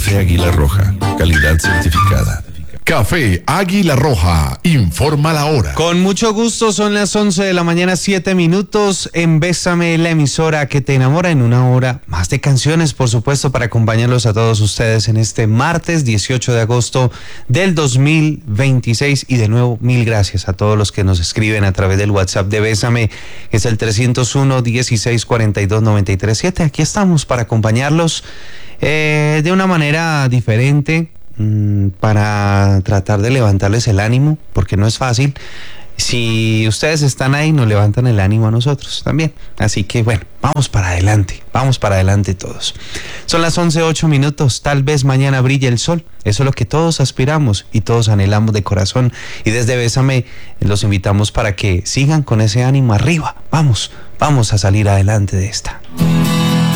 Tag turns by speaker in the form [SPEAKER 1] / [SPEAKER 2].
[SPEAKER 1] Café Águila Roja, calidad certificada. Café Águila Roja, informa la hora.
[SPEAKER 2] Con mucho gusto, son las 11 de la mañana, 7 minutos. En Bésame, la emisora que te enamora, en una hora más de canciones, por supuesto, para acompañarlos a todos ustedes en este martes 18 de agosto del 2026. Y de nuevo, mil gracias a todos los que nos escriben a través del WhatsApp de Bésame, que es el 301-1642-937. Aquí estamos para acompañarlos de una manera diferente, para tratar de levantarles el ánimo, porque no es fácil. Si ustedes están ahí, nos levantan el ánimo a nosotros también. Así que bueno, vamos para adelante todos. Son las 11:08 minutos. Tal vez mañana brille el sol. Eso es lo que todos aspiramos y todos anhelamos de corazón. Y desde Bésame los invitamos para que sigan con ese ánimo arriba. Vamos a salir adelante de esta.